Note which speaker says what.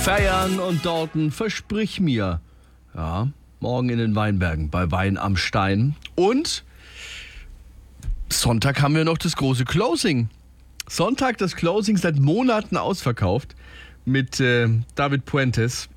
Speaker 1: Feiern und Dorten, versprich mir. Ja, morgen in den Weinbergen bei Wein am Stein. Und Sonntag haben wir noch das große Closing. Sonntag das Closing, seit Monaten ausverkauft mit David Puentes.